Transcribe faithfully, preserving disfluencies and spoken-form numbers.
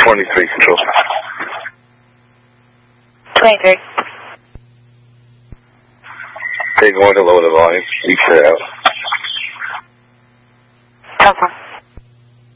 twenty-three, control. twenty-three. Okay, going to lower the volume. You clear out.